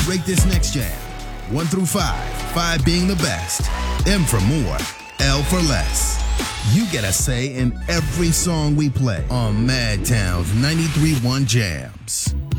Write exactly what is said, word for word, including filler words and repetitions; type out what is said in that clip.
rate this next jam. One through five, five being the best. M for more, L for less. You get a say in every song we play on Madtown's ninety-three point one Jams.